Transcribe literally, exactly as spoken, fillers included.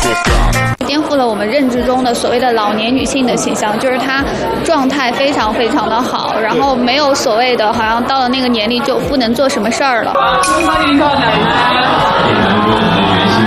颠覆了我们认知中的所谓的老年女性的形象，就是她状态非常非常的好，然后没有所谓的好像到了那个年龄就不能做什么事儿了。